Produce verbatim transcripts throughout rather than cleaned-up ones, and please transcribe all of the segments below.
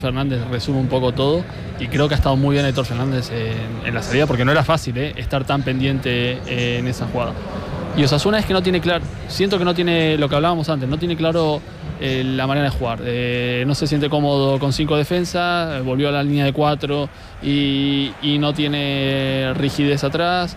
Fernández resume un poco todo y creo que ha estado muy bien Aitor Fernández en, en la salida porque no era fácil ¿eh? estar tan pendiente eh, en esa jugada. Y Osasuna es que no tiene claro, siento que no tiene lo que hablábamos antes, no tiene claro eh, la manera de jugar. Eh, no se siente cómodo con cinco defensas, volvió a la línea de cuatro y, y no tiene rigidez atrás.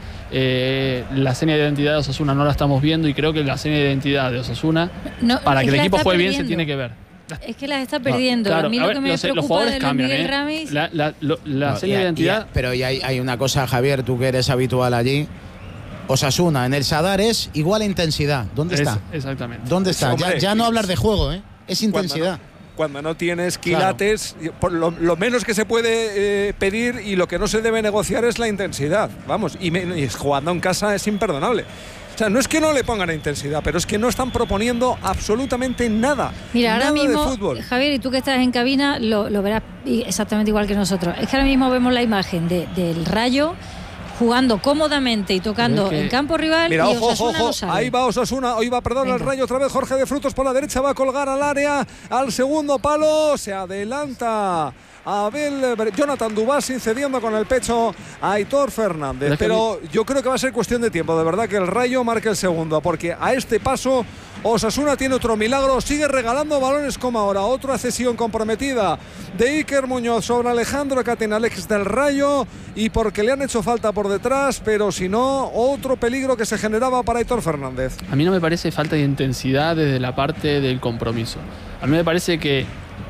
Eh, la seña de identidad de Osasuna no la estamos viendo y creo que la seña de identidad de Osasuna, no, para que el equipo juegue bien, se tiene que ver. Es que las está perdiendo. No, claro, a mí lo ver, que me los, preocupa los jugadores de cambian, Miguel ¿eh? Ramis... La, la, lo, la no, seña de identidad... Y, pero y hay, hay una cosa, Javier, tú que eres habitual allí. Osasuna, en el Sadar es igual a intensidad. ¿Dónde está? Es, exactamente. ¿Dónde está? Hombre, ya, ya no hablar de juego, ¿eh? Es intensidad. Cuando no, cuando no tienes quilates, claro. por lo, lo menos que se puede eh, pedir y lo que no se debe negociar es la intensidad. Vamos, y, me, y jugando en casa es imperdonable. O sea, no es que no le pongan intensidad, pero es que no están proponiendo absolutamente nada. Mira, ahora nada mismo, de fútbol. Javier, y tú que estás en cabina, lo, lo verás exactamente igual que nosotros. Es que ahora mismo vemos la imagen de, del Rayo jugando cómodamente y tocando es que... en campo rival. Mira, y ojo, ojo, no ojo. Ahí va Osasuna, hoy va, perdón, Venga. el Rayo otra vez. Jorge de Frutos por la derecha va a colgar al área, al segundo palo, se adelanta Abel Jonathan Dubasi cediendo con el pecho a Aitor Fernández. Pero yo creo que va a ser cuestión de tiempo, de verdad, que el Rayo marque el segundo, porque a este paso Osasuna tiene otro milagro, sigue regalando balones como ahora. Otra cesión comprometida de Iker Muñoz sobre Alejandro Catenalex del Rayo, y porque le han hecho falta por detrás, pero si no, otro peligro que se generaba para Aitor Fernández. A mí no me parece falta de intensidad desde la parte del compromiso. A mí me parece que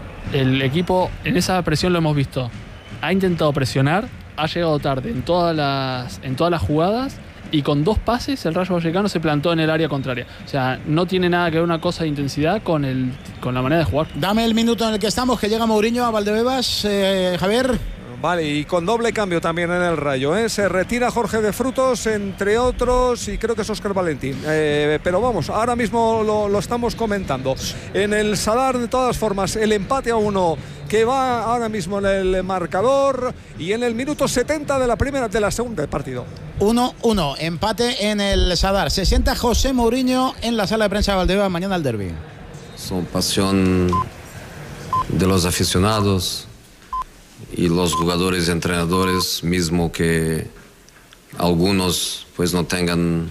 el equipo, en esa presión lo hemos visto, ha intentado presionar, ha llegado tarde en todas las, en todas las jugadas, y con dos pases el Rayo Vallecano se plantó en el área contraria. O sea, no tiene nada que ver una cosa de intensidad con, el, con la manera de jugar. Dame el minuto en el que estamos, que llega Mourinho a Valdebebas. Eh, Javier. Vale, y con doble cambio también en el Rayo, ¿eh? Se retira Jorge de Frutos, entre otros, y creo que es Óscar Valentín. Eh, pero vamos, ahora mismo lo, lo estamos comentando. En el Sadar, de todas formas, el empate a uno que va ahora mismo en el marcador, y en el minuto setenta de la primera, de la segunda del partido. uno uno, empate en el Sadar. Se sienta José Mourinho en la sala de prensa de Valdebebas mañana al derbi. Son pasión de los aficionados y los jugadores y entrenadores, mismo que algunos pues no tengan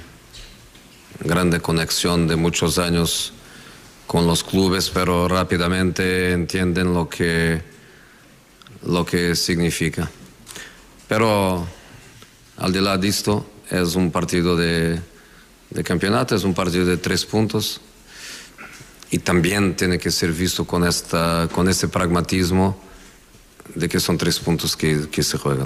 grande conexión de muchos años con los clubes, pero rápidamente entienden lo que, lo que significa. Pero al de lado de esto, es un partido de, de campeonato, es un partido de tres puntos, y también tiene que ser visto con, esta, con este pragmatismo de que son tres puntos que, que se juegan.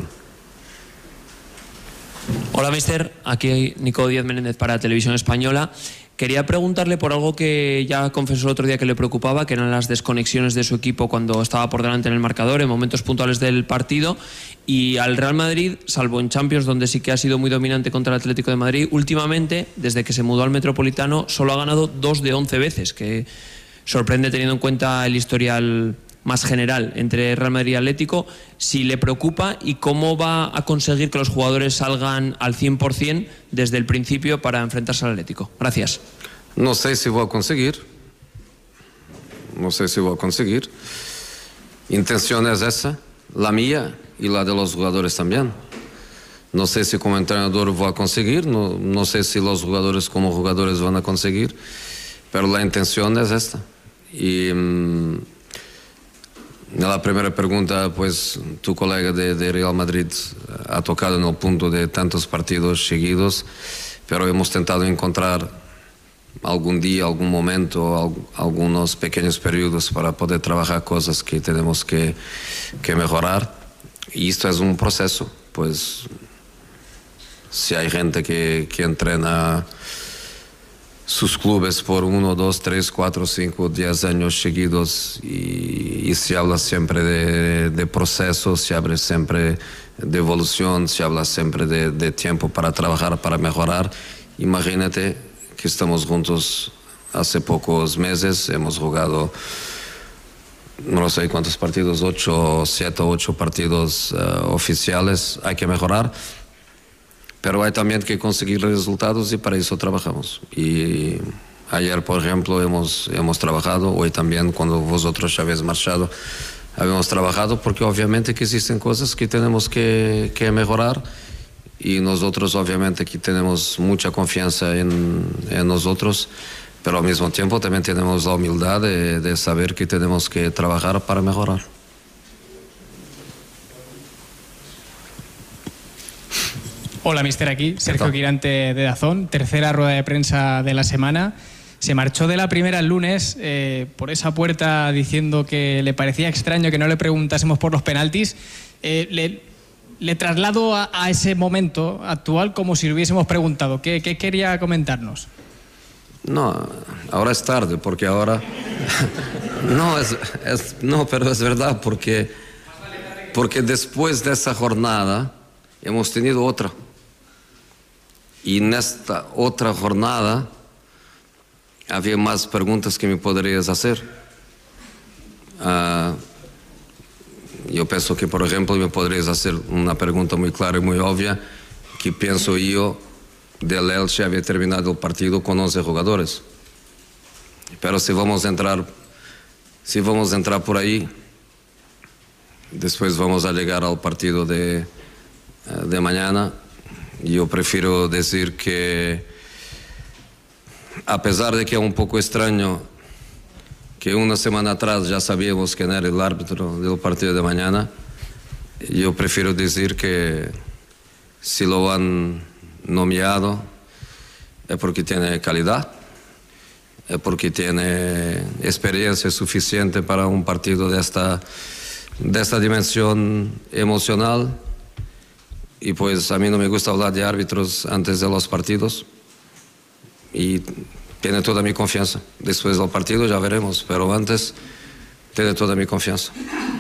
Hola, mister. Aquí Nico Díaz Menéndez para Televisión Española. Quería preguntarle por algo que ya confesó el otro día que le preocupaba, que eran las desconexiones de su equipo cuando estaba por delante en el marcador, en momentos puntuales del partido. Y al Real Madrid, salvo en Champions, donde sí que ha sido muy dominante contra el Atlético de Madrid, últimamente, desde que se mudó al Metropolitano, solo ha ganado dos de once veces, que sorprende teniendo en cuenta el historial más general entre Real Madrid y Atlético. Si le preocupa y cómo va a conseguir que los jugadores salgan al cien por cien desde el principio para enfrentarse al Atlético. Gracias. No sé si voy a conseguir. No sé si voy a conseguir. Intención es esa, la mía y la de los jugadores también. No sé si como entrenador voy a conseguir, no, no sé si los jugadores como jugadores van a conseguir, pero la intención es esta. Y mmm, la primera pregunta, pues tu colega de, de Real Madrid ha tocado en el punto de tantos partidos seguidos, pero hemos intentado encontrar algún día, algún momento, al, algunos pequeños periodos para poder trabajar cosas que tenemos que, que mejorar. Y esto es un proceso, pues si hay gente que, que entrena sus clubes por uno, dos, tres, cuatro, cinco, diez años seguidos, y, y se habla siempre de, de procesos, se habla siempre de evolución, se habla siempre de, de tiempo para trabajar, para mejorar. Imagínate que estamos juntos hace pocos meses, hemos jugado no sé cuántos partidos, ocho, siete, ocho partidos uh, oficiales. Hay que mejorar, pero hay también que conseguir resultados, y para eso trabajamos. Y ayer, por ejemplo, hemos, hemos trabajado, hoy también, cuando vosotros ya habéis marchado, habíamos trabajado, porque obviamente que existen cosas que tenemos que, que mejorar, y nosotros obviamente que tenemos mucha confianza en, en nosotros, pero al mismo tiempo también tenemos la humildad de, de saber que tenemos que trabajar para mejorar. Hola, mister, aquí Sergio Quirante de Dazón, tercera rueda de prensa de la semana. Se marchó de la primera el lunes eh, por esa puerta diciendo que le parecía extraño que no le preguntásemos por los penaltis. Eh, le, le traslado a, a ese momento actual como si le hubiésemos preguntado. ¿Qué, qué quería comentarnos? No, ahora es tarde, porque ahora... no, es, es, no, pero es verdad, porque, porque después de esa jornada hemos tenido otra. Y en esta otra jornada había más preguntas que me podrías hacer. Uh, yo pienso que, por ejemplo, me podrías hacer una pregunta muy clara y muy obvia, que pienso yo del Elche había terminado el partido con once jugadores. Pero si vamos a entrar, si vamos a entrar por ahí, después vamos a llegar al partido de, de mañana. Yo prefiero decir que, a pesar de que es un poco extraño que una semana atrás ya sabíamos quién era el árbitro del partido de mañana, yo prefiero decir que si lo han nomeado es porque tiene calidad, es porque tiene experiencia suficiente para un partido de esta, de esta dimensión emocional. Y pues a mí no me gusta hablar de árbitros antes de los partidos, y tiene toda mi confianza. Después del partido ya veremos, pero antes tiene toda mi confianza.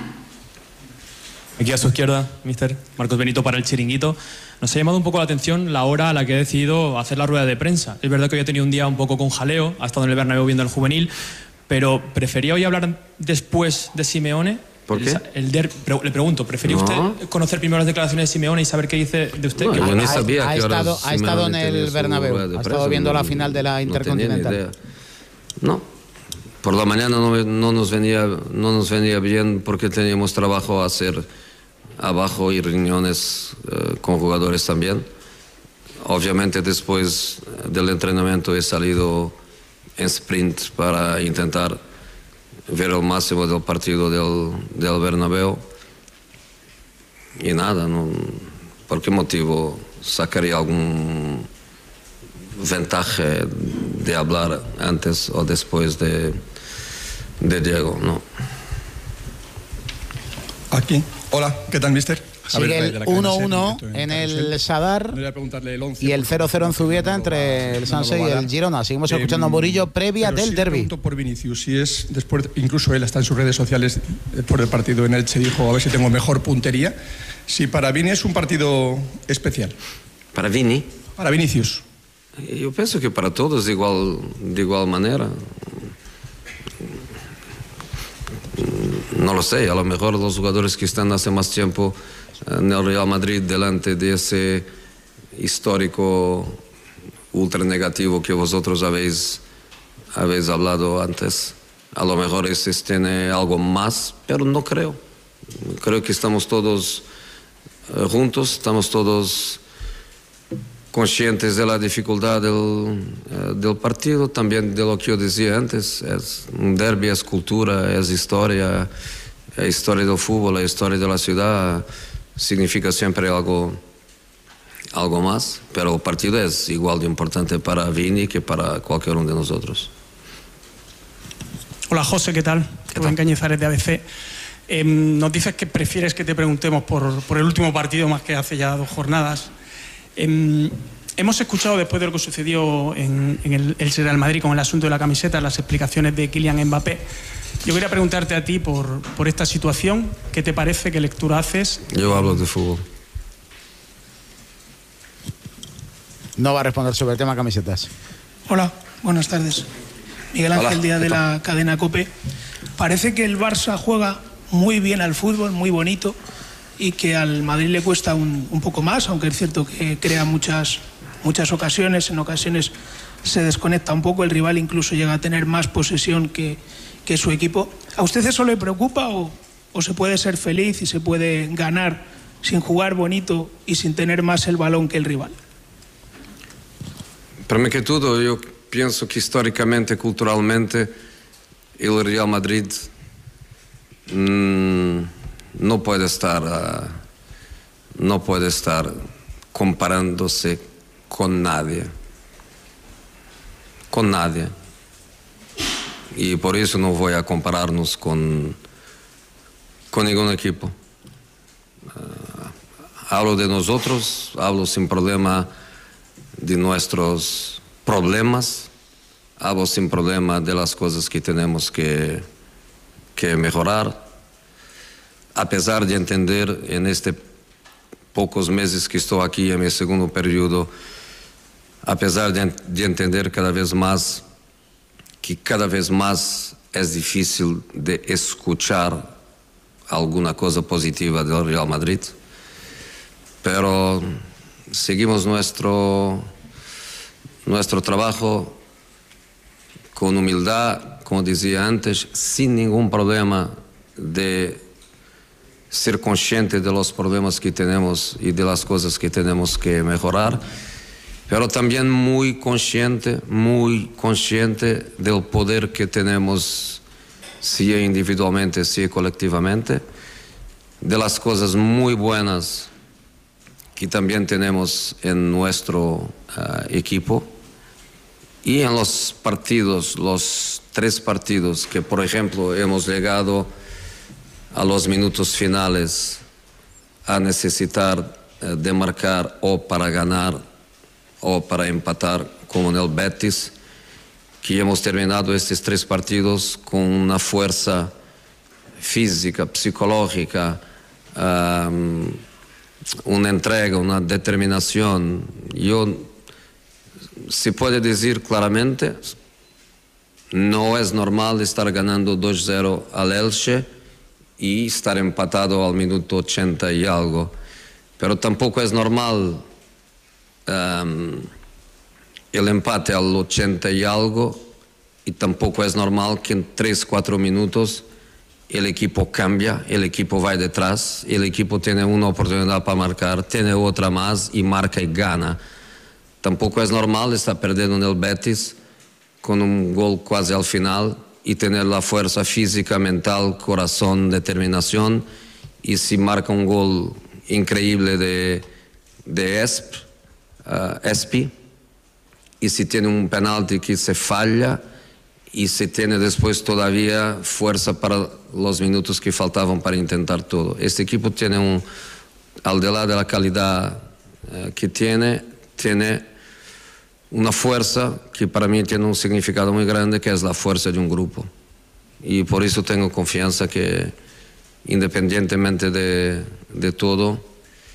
Aquí a su izquierda, mister Marcos Benito para El Chiringuito. Nos ha llamado un poco la atención la hora a la que ha decidido hacer la rueda de prensa. Es verdad que hoy ha tenido un día un poco con jaleo, ha estado en el Bernabéu viendo el juvenil, pero ¿prefería hoy hablar después de Simeone? ¿Por qué? El, el der, le pregunto, ¿prefería no. usted conocer primero las declaraciones de Simeone y saber qué dice de usted? No, que yo bueno, ni sabía ha, ha que estado, ha estado en el Bernabéu, ha estado viendo no, la final de la Intercontinental. No, no, por la mañana no, no, nos venía, no nos venía bien, porque teníamos trabajo a hacer abajo y reuniones uh, con jugadores también. Obviamente después del entrenamiento he salido en sprint para intentar ver el máximo del partido del, del Bernabéu, y nada, no, ¿por qué motivo sacaría algún ventaja de hablar antes o después de, de Diego? No. Aquí. Hola, ¿qué tal, mister? Sigue el uno uno en el Sadar y el cero cero en Zubieta entre el Sanse y el Girona. Seguimos escuchando a Murillo previa del derbi. Pregunto por Vinicius, si es después, incluso él está en sus redes sociales por el partido en Elche, dijo a ver si tengo mejor puntería. Si para Vini es un partido especial. ¿Para Vini? Para Vinicius. Yo pienso que para todos de igual, de igual manera. No lo sé, a lo mejor los jugadores que están hace más tiempo en el Real Madrid delante de ese histórico ultra negativo que vosotros habéis, habéis hablado antes, a lo mejor ese tiene algo más, pero no creo. Creo que estamos todos uh, juntos, estamos todos conscientes de la dificultad del, uh, del partido, también de lo que yo decía antes. Es un derbi, es cultura, es historia, es historia del fútbol, es historia de la ciudad. Significa siempre algo, algo más, pero el partido es igual de importante para Vini que para cualquier uno de nosotros. Hola, José, ¿qué tal? Rubén Cañizares de A B C. Eh, nos dices que prefieres que te preguntemos por, por el último partido más que hace ya dos jornadas. Eh, hemos escuchado, después de lo que sucedió en, en el, el Real Madrid con el asunto de la camiseta, las explicaciones de Kylian Mbappé. Yo quería preguntarte a ti por, por esta situación. ¿Qué te parece? ¿Qué lectura haces? Yo hablo de fútbol. No va a responder sobre el tema camisetas. Hola, buenas tardes. Miguel Ángel Hola, Díaz de la cadena COPE. Parece que el Barça juega muy bien al fútbol, muy bonito, y que al Madrid le cuesta un, un poco más, aunque es cierto que crea muchas, muchas ocasiones. En ocasiones se desconecta un poco, el rival incluso llega a tener más posesión que, que su equipo. ¿A usted eso le preocupa o, o se puede ser feliz y se puede ganar sin jugar bonito y sin tener más el balón que el rival? Primero que todo, yo pienso que históricamente, culturalmente, el Real Madrid mmm, no puede estar, uh, no puede estar comparándose con nadie, con nadie. Y por eso no voy a compararnos con, con ningún equipo. Uh, hablo de nosotros, hablo sin problema de nuestros problemas, hablo sin problema de las cosas que tenemos que, que mejorar, a pesar de entender en este pocos meses que estoy aquí en mi segundo periodo, a pesar de, de entender cada vez más que cada vez más es difícil de escuchar alguna cosa positiva del Real Madrid, pero seguimos nuestro, nuestro trabajo con humildad, como decía antes, sin ningún problema de ser consciente de los problemas que tenemos y de las cosas que tenemos que mejorar, pero también muy consciente, muy consciente del poder que tenemos, sea individualmente, sea colectivamente, de las cosas muy buenas que también tenemos en nuestro uh, equipo, y en los partidos, los tres partidos que, por ejemplo, hemos llegado a los minutos finales a necesitar uh, de marcar o para ganar o para empatar, como en el Betis, que hemos terminado estos tres partidos con una fuerza física, psicológica, um, una entrega, una determinación. Yo, se puede decir claramente, no es normal estar ganando dos cero al Elche y estar empatado al minuto ochenta y algo, pero tampoco es normal Um, el empate al ochenta y algo, y tampoco es normal que en tres, cuatro minutos el equipo cambia, el equipo va detrás, el equipo tiene una oportunidad para marcar, tiene otra más y marca y gana. Tampoco es normal estar perdiendo en el Betis con un gol casi al final y tener la fuerza física, mental, corazón, determinación, y si marca un gol increíble de, de Esp, Uh, Espi, y si tiene un penalti que se falla y se tiene después todavía fuerza para los minutos que faltaban para intentar todo. Este equipo tiene un, al de la de la calidad uh, que tiene, tiene una fuerza que para mí tiene un significado muy grande, que es la fuerza de un grupo, y por eso tengo confianza que independientemente de, de todo,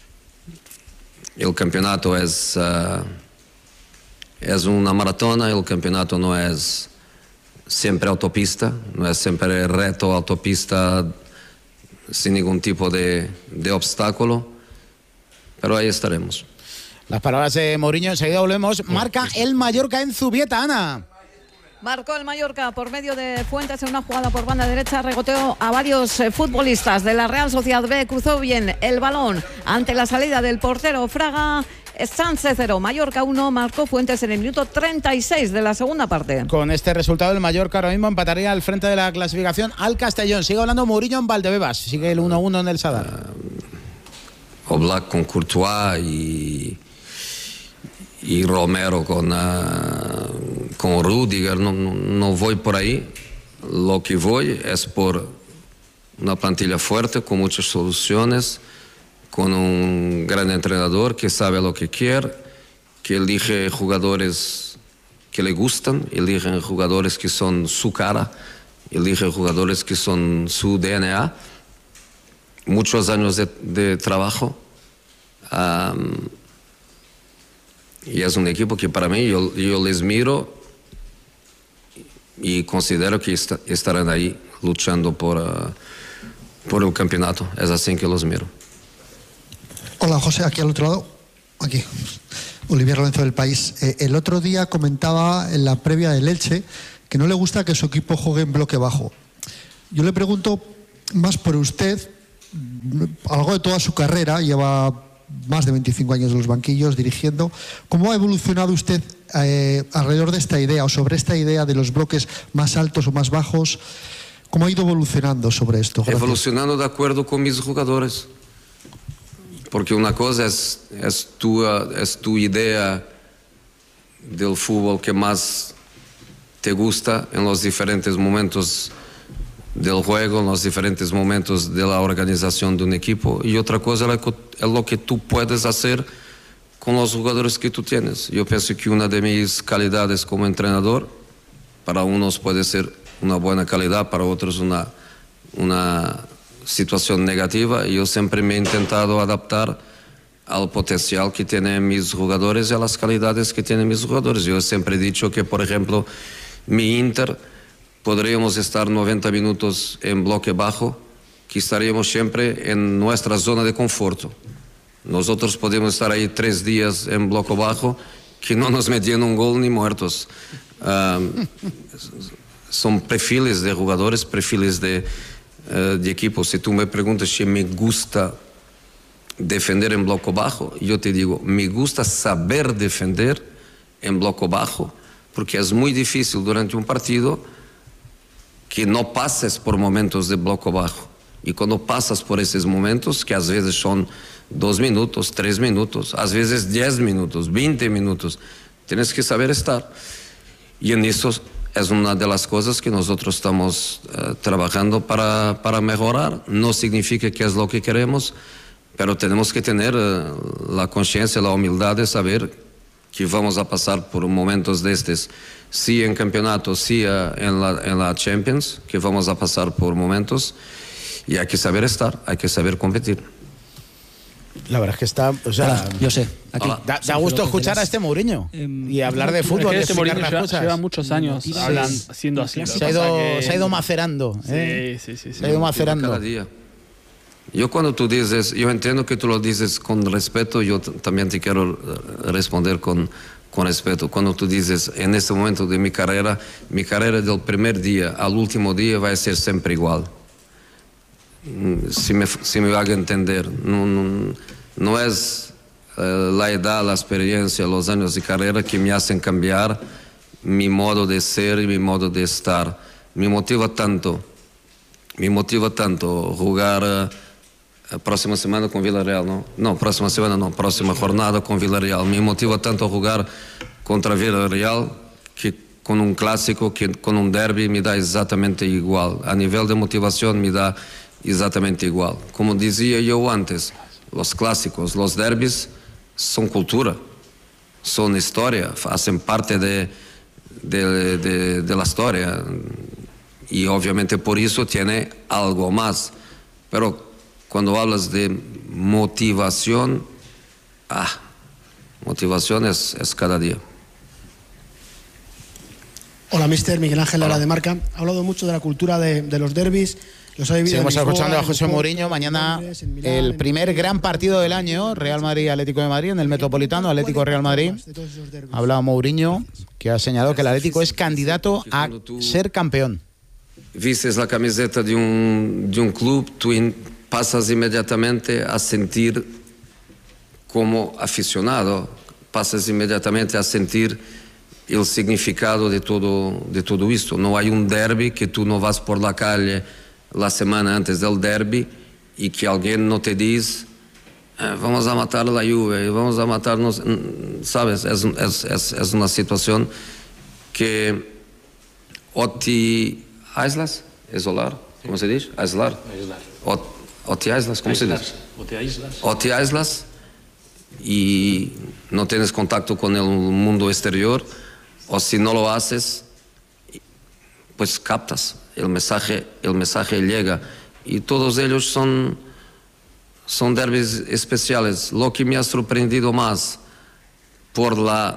el campeonato es, uh, es una maratona, el campeonato no es siempre autopista, no es siempre reto autopista sin ningún tipo de, de obstáculo, pero ahí estaremos. Las palabras de Mourinho, enseguida volvemos. Marca el Mallorca en Zubieta, Ana. Marcó el Mallorca por medio de Fuentes en una jugada por banda derecha, regoteó a varios eh, futbolistas de la Real Sociedad B, cruzó bien el balón ante la salida del portero Fraga. Sánchez cero, Mallorca uno, marcó Fuentes en el minuto treinta y seis de la segunda parte. Con este resultado el Mallorca ahora mismo empataría al frente de la clasificación al Castellón. Sigue hablando Mourinho en Valdebebas, sigue el uno uno en el Sadar. Uh, Oblak con Courtois y, y Romero con... Uh, con Rudiger, no, no voy por ahí. Lo que voy es por una plantilla fuerte, con muchas soluciones, con un gran entrenador que sabe lo que quiere, que elige jugadores que le gustan, elige jugadores que son su cara, elige jugadores que son su D N A. Muchos años de, de trabajo. Um, y es un equipo que para mí, yo, yo les miro y considero que est estarán ahí luchando por, uh, por el campeonato. Es así que los miro. Hola José, aquí al otro lado, aquí, Olivier Lorenzo del País. Eh, el otro día comentaba en la previa del Elche que no le gusta que su equipo juegue en bloque bajo. Yo le pregunto más por usted, a lo largo de toda su carrera, lleva más de veinticinco años en los banquillos dirigiendo. ¿Cómo ha evolucionado usted eh, alrededor de esta idea o sobre esta idea de los bloques más altos o más bajos? ¿Cómo ha ido evolucionando sobre esto? Gracias. Evolucionando de acuerdo con mis jugadores. Porque una cosa es, es, tu, es tu idea del fútbol que más te gusta en los diferentes momentos del juego, en los diferentes momentos de la organización de un equipo, y otra cosa es lo que tú puedes hacer con los jugadores que tú tienes. Yo pienso que una de mis calidades como entrenador, para unos puede ser una buena calidad, para otros una, una situación negativa, y yo siempre me he intentado adaptar al potencial que tienen mis jugadores y a las calidades que tienen mis jugadores. Yo siempre he dicho que, por ejemplo, mi Inter podríamos estar noventa minutos en bloque bajo, que estaríamos siempre en nuestra zona de conforto. Nosotros podemos estar ahí tres días en bloque bajo, que no nos metían un gol ni muertos. Um, son perfiles de jugadores, perfiles de, uh, de equipos. Si tú me preguntas si me gusta defender en bloque bajo, yo te digo, me gusta saber defender en bloque bajo, porque es muy difícil durante un partido que no pases por momentos de bloque bajo. Y cuando pasas por esos momentos, que a veces son dos minutos, tres minutos, a veces diez minutos, veinte minutos, tienes que saber estar. Y en eso es una de las cosas que nosotros estamos uh, trabajando para, para mejorar. No significa que es lo que queremos, pero tenemos que tener uh, la conciencia, la humildad de saber que vamos a pasar por momentos de estos, sí en campeonato, sí uh, en, la, en la Champions, que vamos a pasar por momentos, y hay que saber estar, hay que saber competir. La verdad es que está, o sea, Hola, yo sé, aquí. Da, da gusto escuchar a este Mourinho eh, y hablar de fútbol. Es que y este Mourinho las lleva, cosas. lleva muchos años sí, hablando, siendo así. Se ha ido, que... se ha ido macerando. Sí, ¿eh? sí, sí, sí. Se ha ido macerando. Cada día. Yo cuando tú dices, yo entiendo que tú lo dices con respeto, yo también te quiero responder con, con respeto. Cuando tú dices, en este momento de mi carrera, mi carrera del primer día al último día va a ser siempre igual. Si me, si me haga entender, no, no, no es uh, la edad, la experiencia, los años de carrera que me hacen cambiar mi modo de ser y mi modo de estar. Me motiva tanto, me motiva tanto jugar uh, próxima semana con Villarreal, ¿no? No, próxima semana no, próxima jornada con Villarreal. Me motiva tanto jugar contra Villarreal que con un clásico, que con un derby me da exactamente igual. A nivel de motivación me da exactamente igual. Como decía yo antes, los clásicos, los derbis son cultura, son historia, hacen parte de, de, de, de la historia, y obviamente por eso tiene algo más. Pero cuando hablas de motivación, ah, motivación es, es cada día. Hola, mister Miguel Ángel Lara de Marca. Ha hablado mucho de la cultura de, de los derbis. Seguimos escuchando a José Mourinho. Mañana el primer gran partido del año, Real Madrid-Atlético de Madrid, en el Metropolitano, Atlético-Real Madrid. Hablaba Mourinho, que ha señalado que el Atlético es candidato a ser campeón. Vistes la camiseta de un, de un club, tú pasas inmediatamente a sentir como aficionado, pasas inmediatamente a sentir el significado de todo, de todo esto. No hay un derbi que tú no vas por la calle la semana antes del derby y que alguien no te dice eh, vamos a matar la Juve, vamos a matarnos, sabes, es, es, es, es una situación que o te aíslas, isolar, ¿cómo se dice? Aislar. O, o te aíslas, ¿cómo se dice? O te aíslas. O te aíslas y no tienes contacto con el mundo exterior, o si no lo haces, pues captas. El mensaje, el mensaje llega, y todos ellos son, son derbis especiales. Lo que me ha sorprendido más por, la,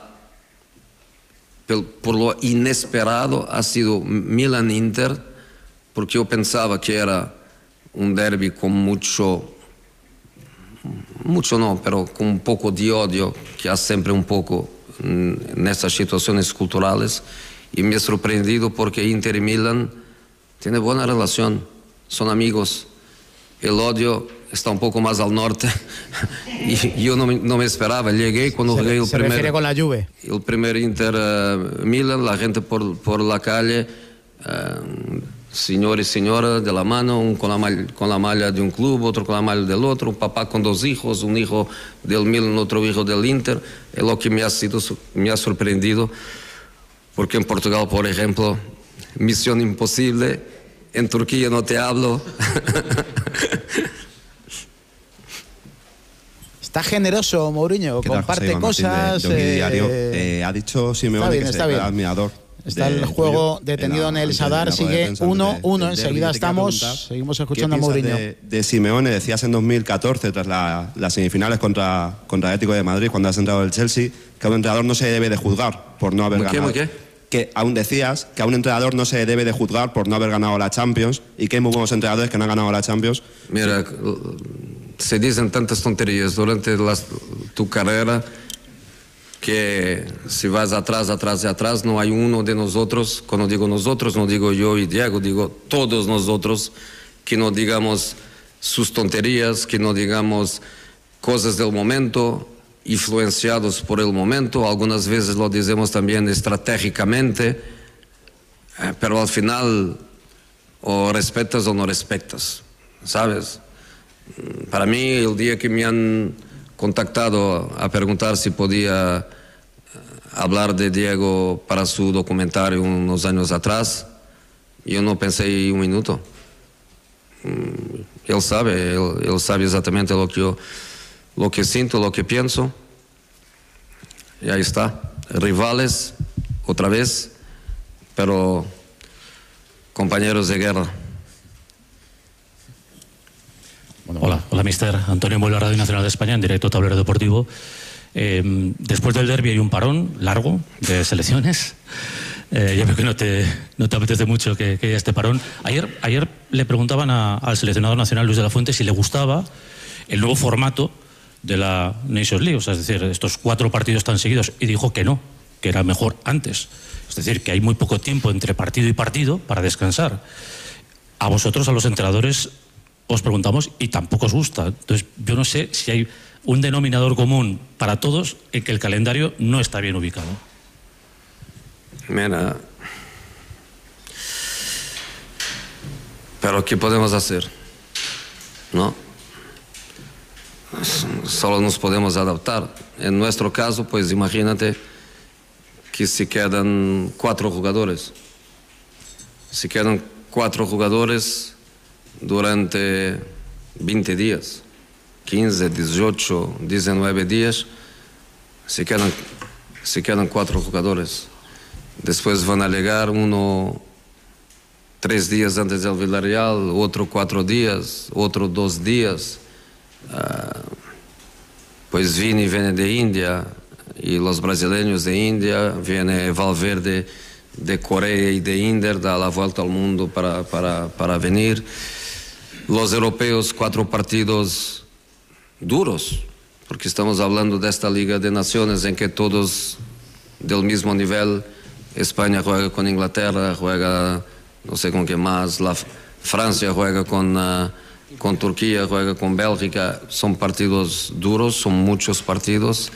por lo inesperado ha sido Milan-Inter, porque yo pensaba que era un derbi con mucho, mucho no, pero con un poco de odio, que hay siempre un poco en estas situaciones culturales, y me ha sorprendido porque Inter y Milan tiene buena relación, son amigos. El odio está un poco más al norte y yo no me, no me esperaba. Llegué cuando se, llegué el se primer, refiere con la Juve. El primer Inter uh, Milan, la gente por, por la calle, uh, señor y señora de la mano, un con la, malla, con la malla de un club, otro con la malla del otro, un papá con dos hijos, un hijo del Milan, otro hijo del Inter. Es lo que me ha, sido, me ha sorprendido, porque en Portugal, por ejemplo, misión imposible, en Turquía no te hablo. Está generoso Mourinho, comparte cosas. De, de diario. Eh, ha dicho Simeone bien, que se es admirador. Está de, el juego tuyo, detenido en, la, en el Sadar, sigue uno uno, enseguida estamos, seguimos escuchando a Mourinho. De, de Simeone, decías en dos mil catorce, tras la, las semifinales contra, contra Atlético de Madrid, cuando has entrado el Chelsea, que a un entrenador no se debe de juzgar por no haber ¿Muy ganado. Qué, que aún decías que a un entrenador no se debe de juzgar por no haber ganado la Champions, y que hay muy buenos entrenadores que no han ganado la Champions. Mira, se dicen tantas tonterías durante la, tu carrera, que si vas atrás, atrás y atrás, no hay uno de nosotros, cuando digo nosotros, no digo yo y Diego, digo todos nosotros, que no digamos sus tonterías, que no digamos cosas del momento, influenciados por el momento, algunas veces lo decimos también estratégicamente, eh, pero al final o respetas o no respetas, ¿sabes? Para mí, el día que me han contactado a preguntar si podía hablar de Diego para su documentario unos años atrás, yo no pensé un minuto. Él sabe, él, él sabe exactamente lo que yo, lo que siento, lo que pienso. Y ahí está, rivales otra vez, pero compañeros de guerra. Bueno, hola, hola mister Antonio Muelo, Radio Nacional de España, en directo Tablero Deportivo. Eh, después del derbi hay un parón largo de selecciones. Eh, yo creo que no te, no te apetece mucho que, que haya este parón. Ayer, ayer le preguntaban a, al seleccionador nacional Luis de la Fuente si le gustaba el nuevo formato de la Nations League, o sea, es decir, estos cuatro partidos tan seguidos, y dijo que no, que era mejor antes. Es decir, que hay muy poco tiempo entre partido y partido para descansar. A vosotros, a los entrenadores, os preguntamos y tampoco os gusta. Entonces, yo no sé si hay un denominador común para todos en que el calendario no está bien ubicado. Mira, pero ¿qué podemos hacer? ¿No? Solo nos podemos adaptar. En nuestro caso, pues imagínate que se quedan cuatro jugadores. Se quedan cuatro jugadores durante veinte días, quince, dieciocho, diecinueve días, se quedan, se quedan cuatro jugadores. Después van a llegar uno tres días antes del Villarreal, otro cuatro días, otro dos días. Uh, pues Vini viene de India y los brasileños de India, viene Valverde de Corea y de India, da la vuelta al mundo para, para, para venir. Los europeos, cuatro partidos duros, porque estamos hablando de esta Liga de Naciones en que todos del mismo nivel. España juega con Inglaterra, juega no sé con qué más, la Francia juega con, uh, con Turquía, juega con Bélgica. Son partidos duros, son muchos partidos.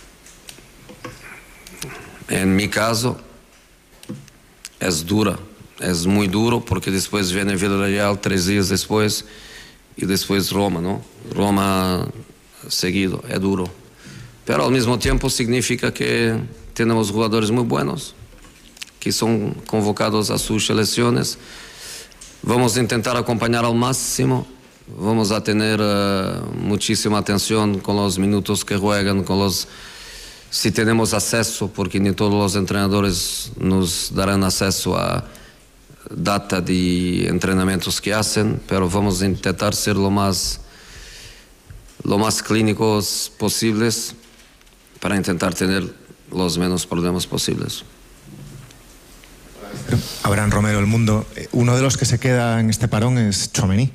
En mi caso es dura, es muy duro, porque después viene Villarreal tres días después y después Roma, ¿no? Roma seguido, es duro. Pero al mismo tiempo significa que tenemos jugadores muy buenos que son convocados a sus selecciones. Vamos a intentar acompañar al máximo, vamos a tener uh, muchísima atención con los minutos que juegan, con los, si tenemos acceso, porque ni todos los entrenadores nos darán acceso a data de entrenamientos que hacen, pero vamos a intentar ser lo más, lo más clínicos posibles para intentar tener los menos problemas posibles. Abraham Romero, El Mundo. Uno de los que se queda en este parón es Tchouaméni.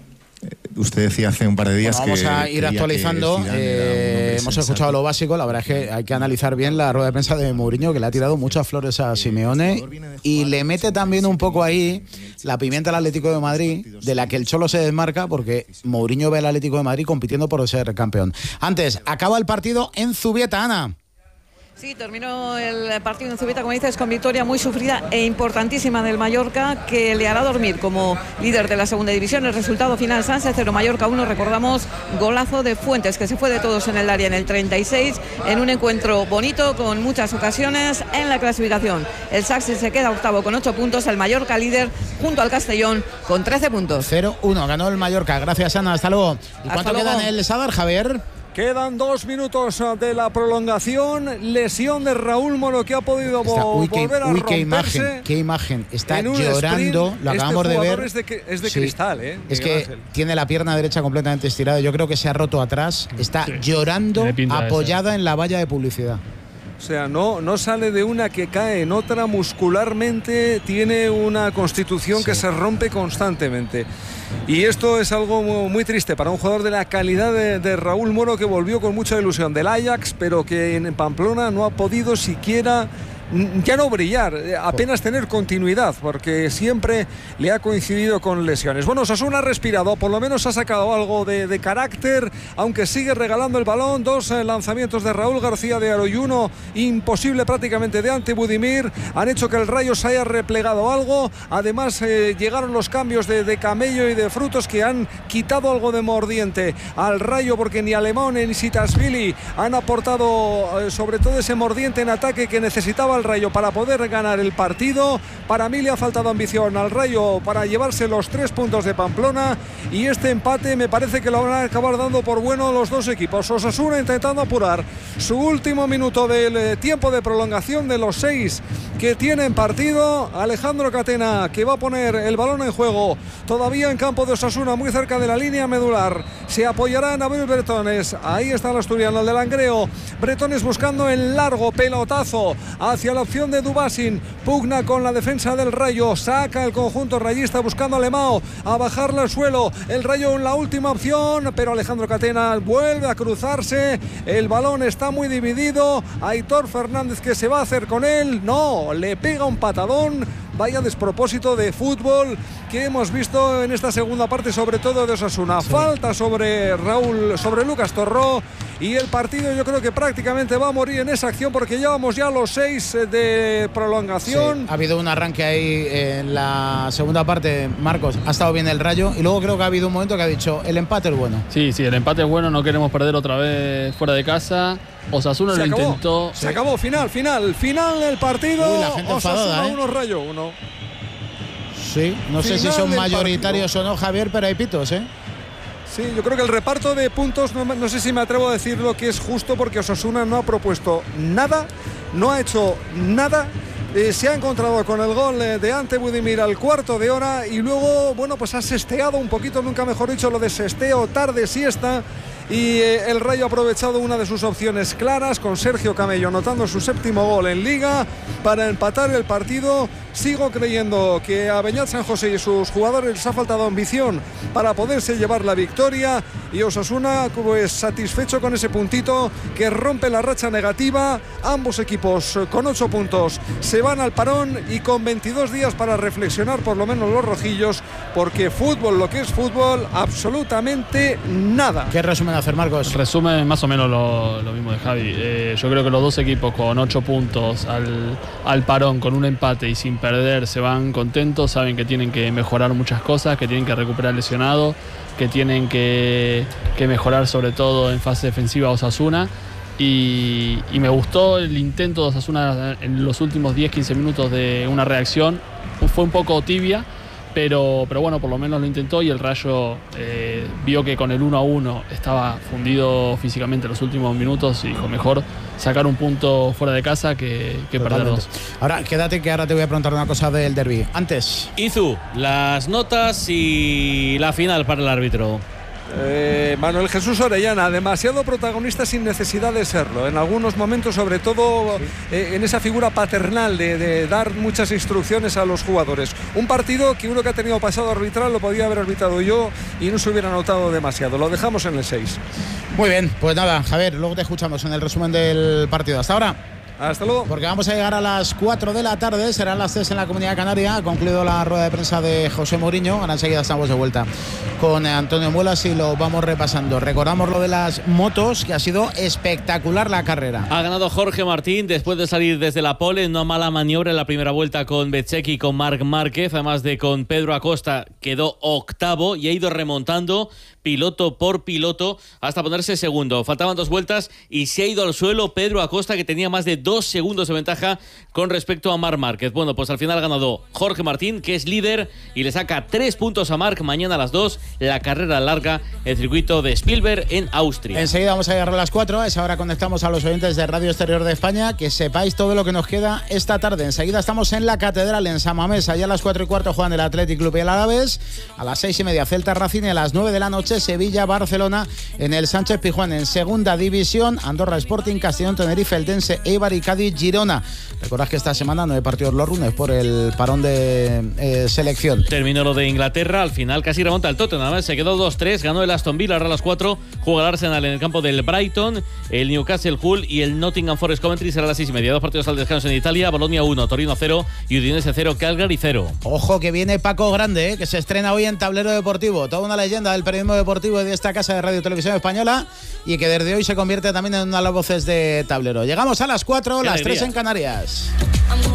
Usted decía hace un par de días bueno, que... Vamos a ir actualizando. Eh, hemos escuchado lo básico. La verdad es que hay que analizar bien la rueda de prensa de Mourinho, que le ha tirado muchas flores a Simeone y le mete también un poco ahí la pimienta al Atlético de Madrid, de la que el Cholo se desmarca, porque Mourinho ve al Atlético de Madrid compitiendo por ser campeón. Antes, acaba el partido en Zubieta, Ana. Sí, terminó el partido en Zubieta, como dices, con victoria muy sufrida e importantísima del Mallorca, que le hará dormir como líder de la segunda división. El resultado final: Sanse cero, Mallorca uno. Recordamos, golazo de Fuentes, que se fue de todos en el área en el treinta y seis, en un encuentro bonito, con muchas ocasiones en la clasificación. El Sanse se queda octavo con ocho puntos, el Mallorca líder junto al Castellón con trece puntos. cero uno, ganó el Mallorca. Gracias, Ana, hasta luego. ¿Y cuánto queda en el Sadar, Javier? Quedan dos minutos de la prolongación. Lesión de Raúl Moro, que ha podido Está, uy, volver qué, a uy, romperse. Qué imagen, qué imagen. Está llorando, sprint. lo acabamos este de ver. Es de, es de sí. cristal, ¿eh? Es que Ángel tiene la pierna derecha completamente estirada. Yo creo que se ha roto atrás. Está sí. llorando, apoyada en la valla de publicidad. O sea, no, no sale de una que cae en otra. Muscularmente tiene una constitución sí. que se rompe constantemente. Y esto es algo muy, muy triste para un jugador de la calidad de, de Raúl Moro, que volvió con mucha ilusión del Ajax, pero que en Pamplona no ha podido siquiera, ya no brillar, apenas tener continuidad, porque siempre le ha coincidido con lesiones. Bueno, Osasuna ha respirado, por lo menos ha sacado algo de, de carácter, aunque sigue regalando el balón. Dos eh, lanzamientos de Raúl García de Aroyuno, imposible prácticamente de Ante Budimir, han hecho que el Rayo se haya replegado algo. Además eh, llegaron los cambios de, de Camello y de Frutos, que han quitado algo de mordiente al Rayo, porque ni Alemán ni Sitasvili han aportado eh, sobre todo ese mordiente en ataque que necesitaba el Rayo para poder ganar el partido. Para mí le ha faltado ambición al Rayo para llevarse los tres puntos de Pamplona, y este empate me parece que lo van a acabar dando por bueno los dos equipos. Osasuna intentando apurar su último minuto del tiempo de prolongación de los seis que tienen partido. Alejandro Catena, que va a poner el balón en juego todavía en campo de Osasuna, muy cerca de la línea medular. Se apoyará en Abel Bretones. Ahí está el asturiano, el de Langreo. Bretones buscando el largo pelotazo hacia la opción de Dubasin. Pugna con la defensa del Rayo. Saca el conjunto rayista buscando a Lemao a bajarle al suelo. El Rayo en la última opción, pero Alejandro Catena vuelve a cruzarse. El balón está muy dividido. Aitor Fernández, que se va a hacer con él. No, le pega un patadón. Vaya despropósito de fútbol que hemos visto en esta segunda parte, sobre todo de Osasuna. Sí. Falta sobre Raúl, sobre Lucas Torró, y el partido yo creo que prácticamente va a morir en esa acción, porque llevamos ya los seis de prolongación. Sí. Ha habido un arranque ahí en la segunda parte, Marcos. Ha estado bien el Rayo, y luego creo que ha habido un momento que ha dicho: el empate es bueno. Sí, sí, el empate es bueno, no queremos perder otra vez fuera de casa. Osasuna se lo acabó, intentó. Se sí. acabó, final, final, final del partido. Uy, la gente Osasuna ¿eh? uno, Rayo uno. Sí, no final sé si son mayoritarios partido. o no, Javier, pero hay pitos, ¿eh? Sí, yo creo que el reparto de puntos, no, no sé si me atrevo a decir lo que es justo, porque Osasuna no ha propuesto nada, no ha hecho nada. Eh, se ha encontrado con el gol de Ante Budimir al cuarto de hora, y luego, bueno, pues ha sesteado un poquito, nunca mejor dicho, lo de sesteo, tarde siesta. Y eh, el Rayo ha aprovechado una de sus opciones claras, con Sergio Camello anotando su séptimo gol en Liga para empatar el partido. Sigo creyendo que a Beñat San José y sus jugadores les ha faltado ambición para poderse llevar la victoria, y Osasuna pues satisfecho con ese puntito que rompe la racha negativa. Ambos equipos con ocho puntos se van al parón, y con veintidós días para reflexionar, por lo menos los rojillos, porque fútbol, lo que es fútbol, absolutamente nada. ¿Qué resumen hacer, Marcos? Resumen más o menos lo, lo mismo de Javi. Eh, yo creo que los dos equipos con ocho puntos al, al parón, con un empate y sin perder, se van contentos. Saben que tienen que mejorar muchas cosas, que tienen que recuperar lesionado, que tienen que, que mejorar sobre todo en fase defensiva Osasuna. Y, y me gustó el intento de Osasuna en los últimos diez quince minutos de una reacción. Fue un poco tibia, Pero, pero bueno, por lo menos lo intentó, y el Rayo eh, vio que con el uno a uno estaba fundido físicamente en los últimos minutos, y dijo: mejor sacar un punto fuera de casa que, que perder dos. Ahora, quédate, que ahora te voy a preguntar una cosa del derbi. Antes, Izu, las notas y la final para el árbitro. Eh, Manuel Jesús Orellana, demasiado protagonista sin necesidad de serlo. En algunos momentos, sobre todo eh, en esa figura paternal de, de dar muchas instrucciones a los jugadores. Un partido que uno que ha tenido pasado arbitral lo podía haber arbitrado yo y no se hubiera notado demasiado. Lo dejamos en el seis. Muy bien, pues nada, Javier, luego te escuchamos en el resumen del partido. Hasta ahora. Hasta luego. Porque vamos a llegar a las cuatro de la tarde, serán las tres en la Comunidad Canaria. Ha concluido la rueda de prensa de José Mourinho. Ahora enseguida estamos de vuelta con Antonio Muelas y lo vamos repasando. Recordamos lo de las motos, que ha sido espectacular la carrera. Ha ganado Jorge Martín después de salir desde la pole, una mala maniobra en la primera vuelta con Bezzecchi y con Marc Márquez, además de con Pedro Acosta, quedó octavo y ha ido remontando piloto por piloto hasta ponerse segundo. Faltaban dos vueltas y se ha ido al suelo Pedro Acosta, que tenía más de dos segundos de ventaja con respecto a Marc Márquez. Bueno, pues al final ha ganado Jorge Martín, que es líder, y le saca tres puntos a Marc. Mañana a las dos, la carrera larga, el circuito de Spielberg en Austria. Enseguida vamos a llegar a las cuatro. A esa hora conectamos a los oyentes de Radio Exterior de España. Que sepáis todo lo que nos queda esta tarde. Enseguida estamos en la Catedral, en San Mamés. Allá a las cuatro y cuarto juegan el Athletic Club y el Alavés. A las seis y media Celta Racing. Y a las nueve de la noche Sevilla Barcelona en el Sánchez Pizjuán. En segunda división, Andorra Sporting, Castellón, Tenerife, Eldense, Eibar y Cádiz Girona. Recordad que esta semana no hay partidos los lunes por el parón de eh, selección. Terminó lo de Inglaterra, al final casi remonta el Tottenham, se quedó dos tres, ganó el Aston Villa. Ahora a las cuatro juega el Arsenal en el campo del Brighton, el Newcastle Hull y el Nottingham Forest Coventry. Será a las seis y media. Dos partidos al descanso en Italia: Bolonia uno, Torino cero y Udinese cero, Calgary cero. Ojo que viene Paco Grande, eh, que se estrena hoy en Tablero Deportivo, toda una leyenda del periodismo deportivo de esta casa de Radio Televisión Española, y que desde hoy se convierte también en una de las voces de Tablero. Llegamos a las cuatro, las tres en Canarias.